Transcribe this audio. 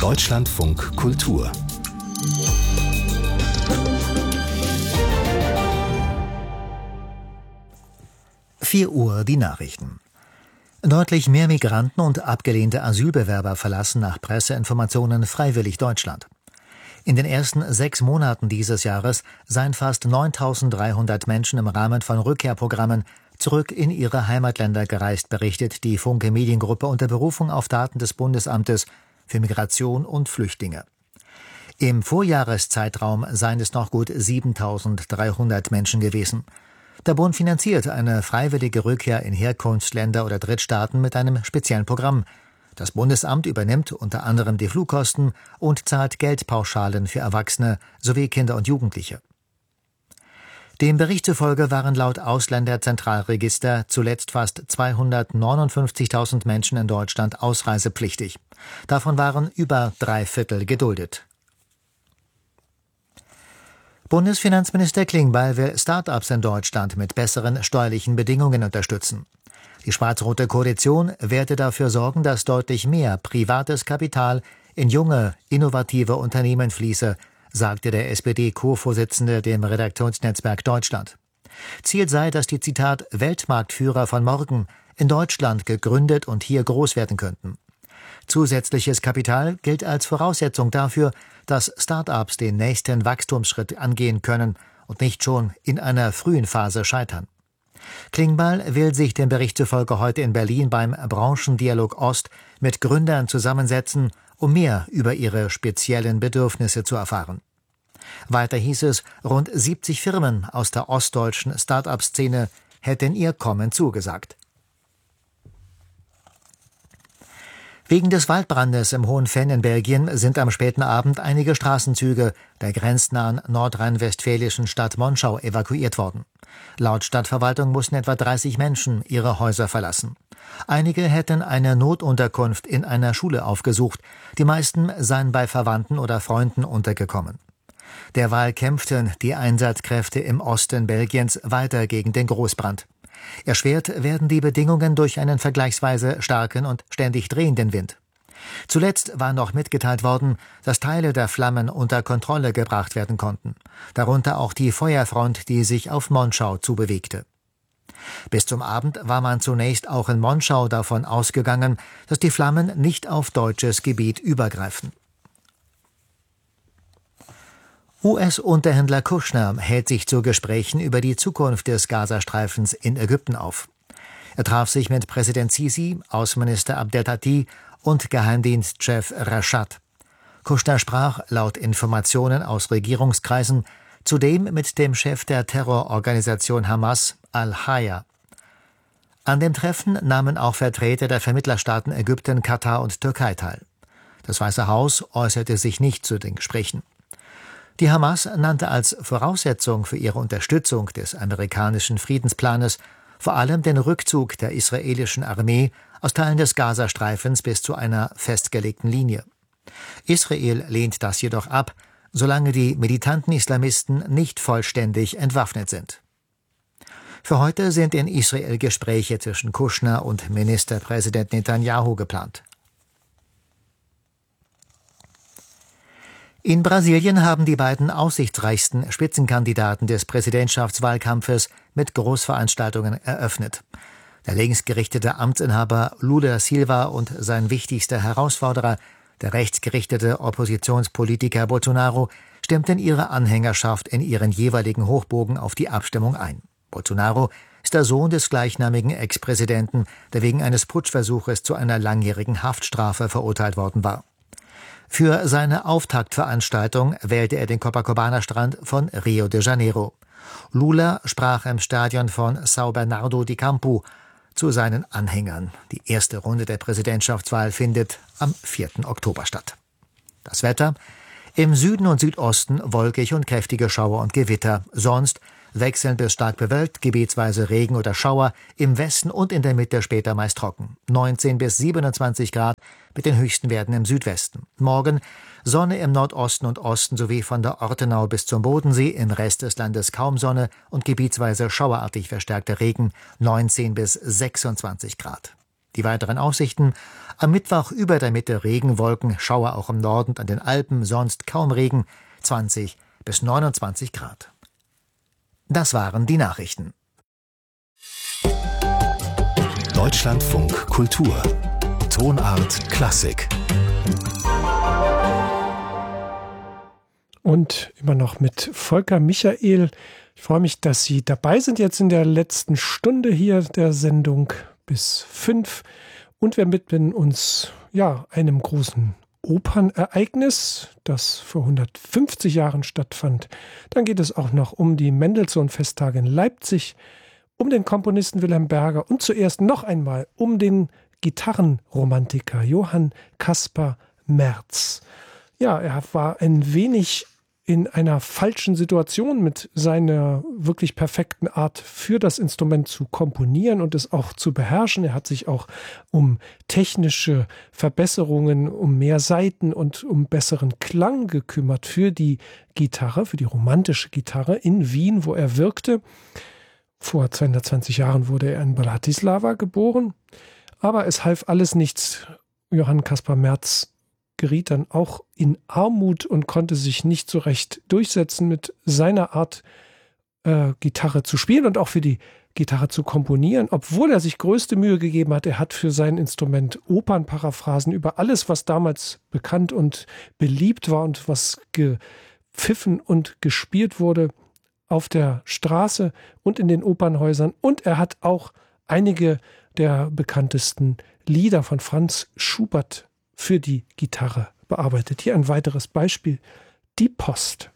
Deutschlandfunk Kultur. Uhr die Nachrichten. Deutlich mehr Migranten und abgelehnte Asylbewerber verlassen nach Presseinformationen freiwillig Deutschland. In den ersten 6 Monaten dieses Jahres seien fast 9.300 Menschen im Rahmen von Rückkehrprogrammen zurück in ihre Heimatländer gereist, berichtet die Funke Mediengruppe unter Berufung auf Daten des Bundesamtes für Migration und Flüchtlinge. Im Vorjahreszeitraum seien es noch gut 7.300 Menschen gewesen. Der Bund finanziert eine freiwillige Rückkehr in Herkunftsländer oder Drittstaaten mit einem speziellen Programm. Das Bundesamt übernimmt unter anderem die Flugkosten und zahlt Geldpauschalen für Erwachsene sowie Kinder und Jugendliche. Dem Bericht zufolge waren laut Ausländerzentralregister zuletzt fast 259.000 Menschen in Deutschland ausreisepflichtig. Davon waren über 3/4 geduldet. Bundesfinanzminister Klingbeil will Start-ups in Deutschland mit besseren steuerlichen Bedingungen unterstützen. Die schwarz-rote Koalition werde dafür sorgen, dass deutlich mehr privates Kapital in junge, innovative Unternehmen fließe, sagte der SPD-Co-Vorsitzende dem Redaktionsnetzwerk Deutschland. Ziel sei, dass die, Zitat, Weltmarktführer von morgen in Deutschland gegründet und hier groß werden könnten. Zusätzliches Kapital gilt als Voraussetzung dafür, dass Start-ups den nächsten Wachstumsschritt angehen können und nicht schon in einer frühen Phase scheitern. Klingbeil will sich dem Bericht zufolge heute in Berlin beim Branchendialog Ost mit Gründern zusammensetzen, um mehr über ihre speziellen Bedürfnisse zu erfahren. Weiter hieß es, rund 70 Firmen aus der ostdeutschen Start-up-Szene hätten ihr Kommen zugesagt. Wegen des Waldbrandes im Hohen Venn in Belgien sind am späten Abend einige Straßenzüge der grenznahen nordrhein-westfälischen Stadt Monschau evakuiert worden. Laut Stadtverwaltung mussten etwa 30 Menschen ihre Häuser verlassen. Einige hätten eine Notunterkunft in einer Schule aufgesucht, die meisten seien bei Verwandten oder Freunden untergekommen. Derweil kämpften die Einsatzkräfte im Osten Belgiens weiter gegen den Großbrand. Erschwert werden die Bedingungen durch einen vergleichsweise starken und ständig drehenden Wind. Zuletzt war noch mitgeteilt worden, dass Teile der Flammen unter Kontrolle gebracht werden konnten, darunter auch die Feuerfront, die sich auf Monschau zubewegte. Bis zum Abend war man zunächst auch in Monschau davon ausgegangen, dass die Flammen nicht auf deutsches Gebiet übergreifen. US-Unterhändler Kushner hält sich zu Gesprächen über die Zukunft des Gazastreifens in Ägypten auf. Er traf sich mit Präsident Sisi, Außenminister Abdel Fattah und Geheimdienstchef Rashad. Kushner sprach laut Informationen aus Regierungskreisen zudem mit dem Chef der Terrororganisation Hamas, al-Haya. An dem Treffen nahmen auch Vertreter der Vermittlerstaaten Ägypten, Katar und Türkei teil. Das Weiße Haus äußerte sich nicht zu den Gesprächen. Die Hamas nannte als Voraussetzung für ihre Unterstützung des amerikanischen Friedensplanes vor allem den Rückzug der israelischen Armee aus Teilen des Gazastreifens bis zu einer festgelegten Linie. Israel lehnt das jedoch ab, solange die militanten Islamisten nicht vollständig entwaffnet sind. Für heute sind in Israel Gespräche zwischen Kushner und Ministerpräsident Netanyahu geplant. In Brasilien haben die beiden aussichtsreichsten Spitzenkandidaten des Präsidentschaftswahlkampfes mit Großveranstaltungen eröffnet. Der linksgerichtete Amtsinhaber Lula da Silva und sein wichtigster Herausforderer, der rechtsgerichtete Oppositionspolitiker Bolsonaro, stimmten ihre Anhängerschaft in ihren jeweiligen Hochburgen auf die Abstimmung ein. Bolsonaro ist der Sohn des gleichnamigen Ex-Präsidenten, der wegen eines Putschversuches zu einer langjährigen Haftstrafe verurteilt worden war. Für seine Auftaktveranstaltung wählte er den Copacabana-Strand von Rio de Janeiro. Lula sprach im Stadion von São Bernardo de Campo zu seinen Anhängern. Die erste Runde der Präsidentschaftswahl findet am 4. Oktober statt. Das Wetter: im Süden und Südosten wolkig und kräftige Schauer und Gewitter. Sonst wechselnd bis stark bewölkt, gebietsweise Regen oder Schauer, im Westen und in der Mitte später meist trocken. 19 bis 27 Grad mit den höchsten Werten im Südwesten. Morgen Sonne im Nordosten und Osten sowie von der Ortenau bis zum Bodensee, im Rest des Landes kaum Sonne und gebietsweise schauerartig verstärkter Regen, 19 bis 26 Grad. Die weiteren Aussichten: am Mittwoch über der Mitte Regenwolken, Schauer auch im Norden und an den Alpen, sonst kaum Regen, 20 bis 29 Grad. Das waren die Nachrichten. Deutschlandfunk Kultur. Tonart Klassik. Und immer noch mit Volker Michael. Ich freue mich, dass Sie dabei sind jetzt in der letzten Stunde hier der Sendung bis 5. Und wir widmen uns einem großen Opernereignis, das vor 150 Jahren stattfand. Dann geht es auch noch um die Mendelssohn-Festtage in Leipzig, um den Komponisten Wilhelm Berger und zuerst noch einmal um den Gitarrenromantiker Johann Caspar Merz. Ja, er war ein wenig in einer falschen Situation mit seiner wirklich perfekten Art für das Instrument zu komponieren und es auch zu beherrschen. Er hat sich auch um technische Verbesserungen, um mehr Saiten und um besseren Klang gekümmert für die Gitarre, für die romantische Gitarre in Wien, wo er wirkte. Vor 220 Jahren wurde er in Bratislava geboren. Aber es half alles nichts. Johann Caspar Merz geriet dann auch in Armut und konnte sich nicht so recht durchsetzen mit seiner Art, Gitarre zu spielen und auch für die Gitarre zu komponieren, obwohl er sich größte Mühe gegeben hat. Er hat für sein Instrument Opernparaphrasen über alles, was damals bekannt und beliebt war und was gepfiffen und gespielt wurde, auf der Straße und in den Opernhäusern. Und er hat auch einige der bekanntesten Lieder von Franz Schubert für die Gitarre bearbeitet. Hier ein weiteres Beispiel: Die Post.